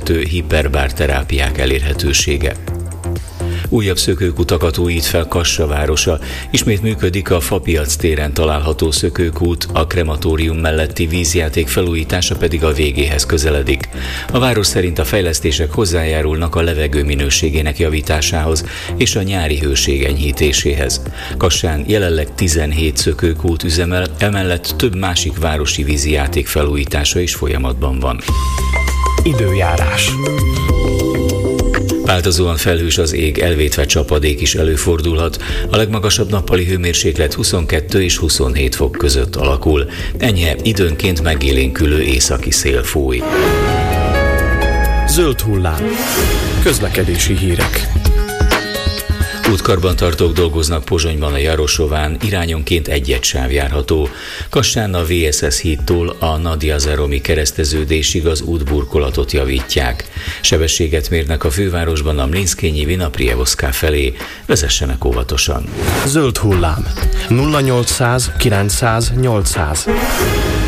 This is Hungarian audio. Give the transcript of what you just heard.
alapvető hiperbár terápiák elérhetősége. Újabb szökőkutakat újít fel Kassa városa, ismét működik a Fapiac téren található szökőkút, a krematórium melletti vízjáték felújítása pedig a végéhez közeledik. A város szerint a fejlesztések hozzájárulnak a levegő minőségének javításához és a nyári hőség enyhítéséhez. Kassán jelenleg 17 szökőkút üzemel, emellett több másik városi vízijáték felújítása is folyamatban van. Időjárás. Változóan felhős az ég, elvétve csapadék is előfordulhat. A legmagasabb nappali hőmérséklet 22 és 27 fok között alakul. Enyhe, időnként megélénkülő északi szél fúj. Zöld hullám. Közlekedési hírek. Útkarbantartók dolgoznak Pozsonyban a Jarosován, irányonként egy sáv járható. Kassán a VSS hídtól a Nadia Zeromi kereszteződésig az útburkolatot javítják. Sebességet mérnek a fővárosban a Mlinszkényi Vinaprievoská felé, vezessenek óvatosan. Zöld hullám. 0800 900 800.